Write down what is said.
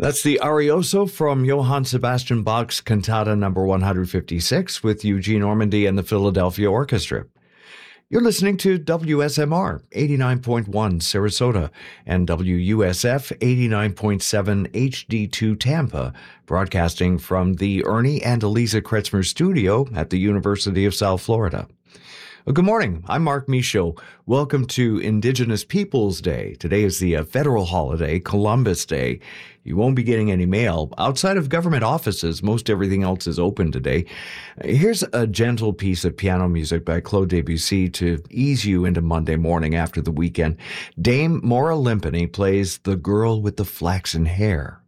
That's the Arioso from Johann Sebastian Bach's Cantata number 156 with Eugene Ormandy and the Philadelphia Orchestra. You're listening to WSMR 89.1 Sarasota and WUSF 89.7 HD2 Tampa, broadcasting from the Ernie and Eliza Kretzmer studio at the University of South Florida. Well, good morning. I'm Mark Michaud. Welcome to Indigenous Peoples Day. Today is the federal holiday, Columbus Day. You won't be getting any mail. Outside of government offices, most everything else is open today. Here's a gentle piece of piano music by Claude Debussy to ease you into Monday morning after the weekend. Dame Maura Limpany plays The Girl with the Flaxen Hair.